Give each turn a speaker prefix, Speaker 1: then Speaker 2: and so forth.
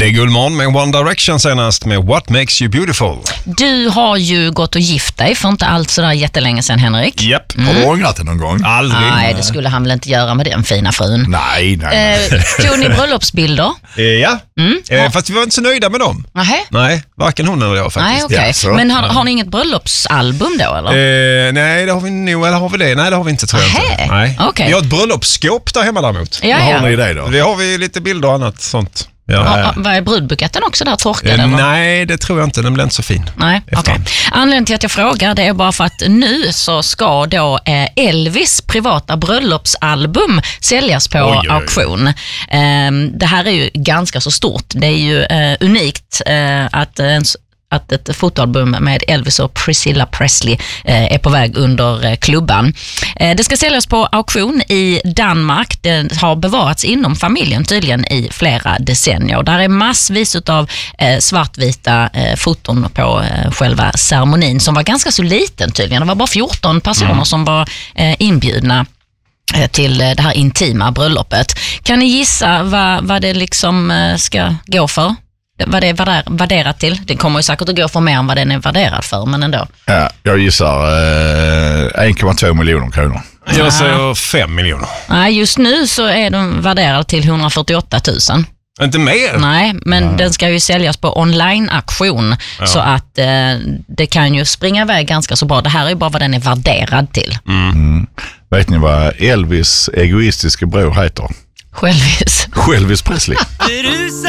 Speaker 1: Det är Guldmorgon med One Direction senast med What Makes You Beautiful.
Speaker 2: Du har ju gått och gift dig för inte allt sådär jättelänge sedan, Henrik.
Speaker 1: Japp.
Speaker 3: Har du ångrat det någon gång?
Speaker 1: Aldrig.
Speaker 2: Nej, det skulle han väl inte göra med den fina frun.
Speaker 3: Nej.
Speaker 2: Tog ni bröllopsbilder?
Speaker 1: Ja, fast vi var inte så nöjda med dem. Nej, varken hon eller jag faktiskt.
Speaker 2: Nej, okej.
Speaker 3: Ja,
Speaker 2: men har ni inget bröllopsalbum då, eller?
Speaker 1: Nej, det har vi nog, eller har vi det? Nej, det har vi inte, tror jag inte. Nej.
Speaker 2: Okej.
Speaker 1: Vi har ett bröllopsskåp där hemma däremot.
Speaker 2: Ja,
Speaker 3: Vad har ni i det då?
Speaker 1: Vi har vi lite bilder och annat sånt. Ja.
Speaker 2: Vad är brudbuketten också där torkad?
Speaker 1: Nej, det tror jag inte. Den blir inte så fin.
Speaker 2: Nej, okej. Anledningen till att jag frågar, det är bara för att nu så ska då Elvis privata bröllopsalbum säljas på auktion. Det här är ju ganska så stort. Det är ju unikt att ett fotoalbum med Elvis och Priscilla Presley är på väg under klubban. Det ska säljas på auktion i Danmark. Det har bevarats inom familjen tydligen i flera decennier. Där är massvis av svartvita foton på själva ceremonin som var ganska så liten tydligen. Det var bara 14 personer som var inbjudna till det här intima bröllopet. Kan ni gissa vad det liksom ska gå för? Vad det är värderat till? Det kommer ju säkert att gå för mer än vad den är värderad för, men ändå.
Speaker 3: Ja, jag gissar 1,2 miljoner kronor.
Speaker 1: Jag säger 5 miljoner.
Speaker 2: Nej, just nu så är den värderad till 148 000.
Speaker 1: Inte mer?
Speaker 2: Nej, men den ska ju säljas på online-auktion så att det kan ju springa iväg ganska så bra. Det här är ju bara vad den är värderad till.
Speaker 3: Vet ni vad Elvis egoistiska bror heter?
Speaker 2: Självis.
Speaker 3: Elvis Presley.